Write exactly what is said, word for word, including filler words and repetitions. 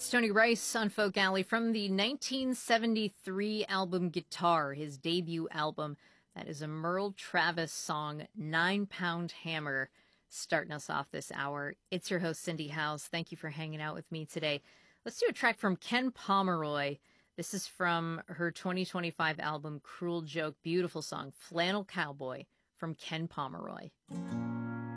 That's Tony Rice on Folk Alley from the nineteen seventy-three album Guitar, his debut album. That is a Merle Travis song, Nine Pound Hammer, starting us off this hour. It's your host, Cindy House. Thank you for hanging out with me today. Let's do a track from Ken Pomeroy. This is from her twenty twenty-five album, Cruel Joke. Beautiful song, Flannel Cowboy from Ken Pomeroy.